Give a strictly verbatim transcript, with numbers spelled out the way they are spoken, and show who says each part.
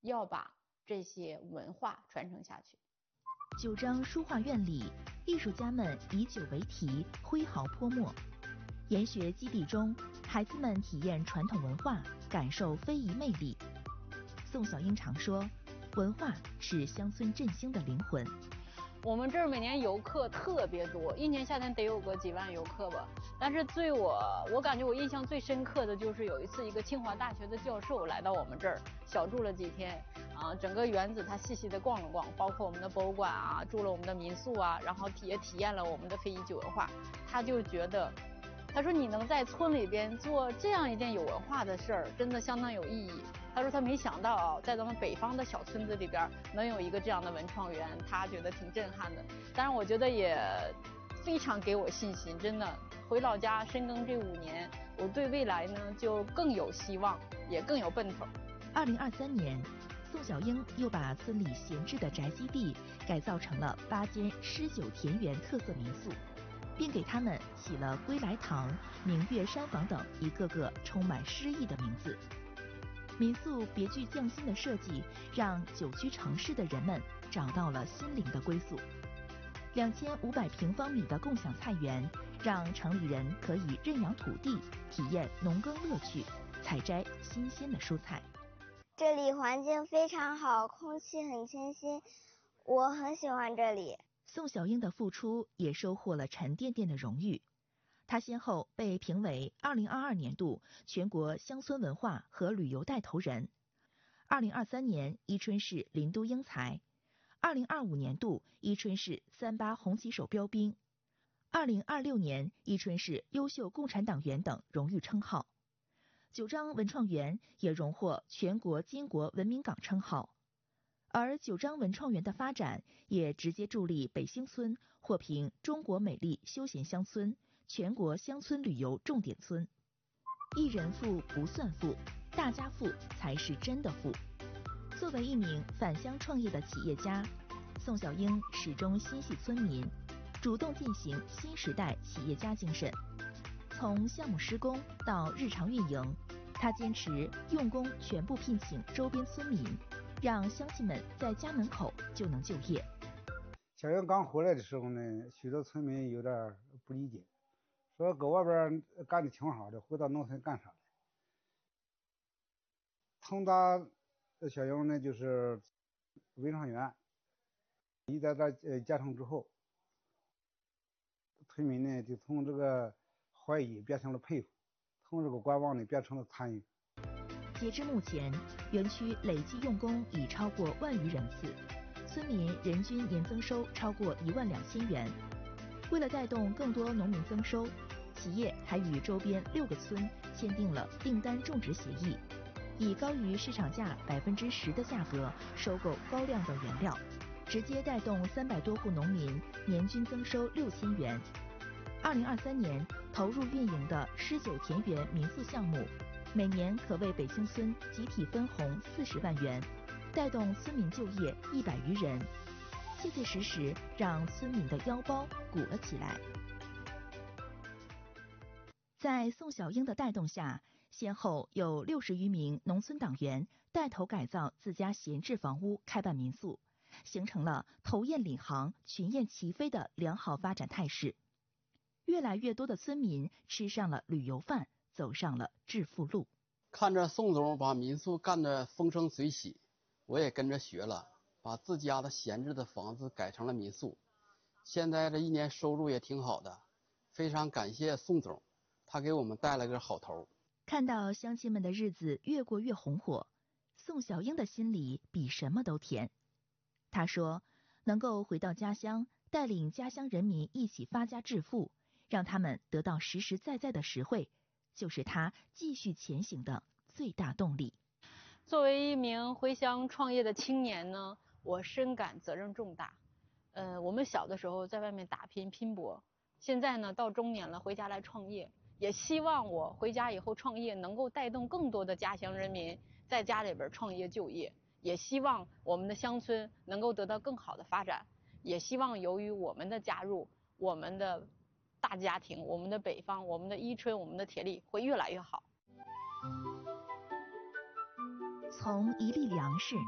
Speaker 1: 要把这些文化传承下去。
Speaker 2: 九张书画院里，艺术家们以酒为题，挥毫泼墨。研学基地中，孩子们体验传统文化，感受非遗魅力。宋小英常说，文化是乡村振兴的灵魂。
Speaker 1: 我们这儿每年游客特别多，一年夏天得有个几万游客吧。但是对我，我感觉我印象最深刻的就是有一次，一个清华大学的教授来到我们这儿，小住了几天，啊，整个园子他细细的逛了逛，包括我们的博物馆啊，住了我们的民宿啊，然后也体验了我们的非遗酒文化。他就觉得，他说你能在村里边做这样一件有文化的事儿，真的相当有意义。他说他没想到啊，在咱们北方的小村子里边能有一个这样的文创园，他觉得挺震撼的。当然，我觉得也非常给我信心，真的回老家深耕这五年，我对未来呢就更有希望，也更有奔头。
Speaker 2: 二零二三年，宋小英又把村里闲置的宅基地改造成了八间诗酒田园特色民宿，并给他们起了“归来堂”、“明月山房”等一个个充满诗意的名字。民宿别具匠心的设计，让久居城市的人们找到了心灵的归宿。两千五百平方米的共享菜园，让城里人可以认养土地，体验农耕乐趣，采摘新鲜的蔬菜。
Speaker 3: 这里环境非常好，空气很清新，我很喜欢这里。
Speaker 2: 宋小英的付出也收获了沉甸甸的荣誉。他先后被评为二零二二年度全国乡村文化和旅游带头人，二零二三年伊春市林都英才，二零二五年度伊春市三八红旗手标兵，二零二六年伊春市优秀共产党员等荣誉称号。九张文创园也荣获全国金国文明岗称号，而九张文创园的发展也直接助力北兴村获评中国美丽休闲乡村、全国乡村旅游重点村。一人富不算富，大家富才是真的富。作为一名返乡创业的企业家，宋小英始终心系村民，主动进行新时代企业家精神。从项目施工到日常运营，他坚持用工全部聘请周边村民，让乡亲们在家门口就能就业。
Speaker 4: 小英刚回来的时候呢，许多村民有点不理解，说搁外边干的挺好的，回到农村干啥的？从打小英呢，就是文创园一在这呃建成之后，村民呢就从这个怀疑变成了佩服，从这个观望呢变成了参与。
Speaker 2: 截至目前，园区累计用工已超过万余人次，村民人均年增收超过一万两千元。为了带动更多农民增收，企业还与周边六个村签订了订单种植协议，以高于市场价百分之十的价格收购高量的原料，直接带动三百多户农民年均增收六千元。二零二三年投入运营的诗酒田园民宿项目，每年可为北兴村集体分红四十万元，带动村民就业一百余人，切切实实让村民的腰包鼓了起来。在宋小英的带动下，先后有六十余名农村党员带头改造自家闲置房屋，开办民宿，形成了头雁领航、群雁齐飞的良好发展态势。越来越多的村民吃上了旅游饭，走上了致富路。
Speaker 5: 看着宋总把民宿干得风生水起，我也跟着学了，把自家的闲置的房子改成了民宿。现在这一年收入也挺好的，非常感谢宋总，他给我们带了个好头。
Speaker 2: 看到乡亲们的日子越过越红火，宋小英的心里比什么都甜。他说，能够回到家乡，带领家乡人民一起发家致富，让他们得到实实在在的实惠，就是他继续前行的最大动力。
Speaker 1: 作为一名回乡创业的青年呢，我深感责任重大。呃，我们小的时候在外面打拼拼搏，现在呢到中年了，回家来创业，也希望我回家以后创业能够带动更多的家乡人民在家里边创业就业，也希望我们的乡村能够得到更好的发展，也希望由于我们的加入，我们的大家庭，我们的北方，我们的伊春，我们的铁力会越来越好。
Speaker 2: 从一粒粮食